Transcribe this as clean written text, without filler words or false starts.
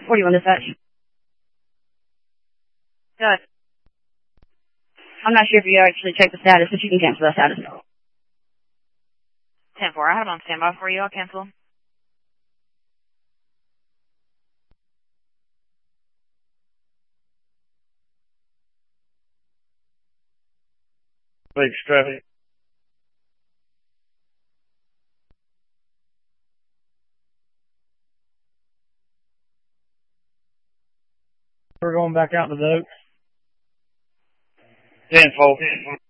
41 dispatch. Good. I'm not sure if you actually checked the status, but you can cancel that status. 10-4, I have it on standby for you. I'll cancel. Big traffic. We're going back out to the Oaks. 10-4.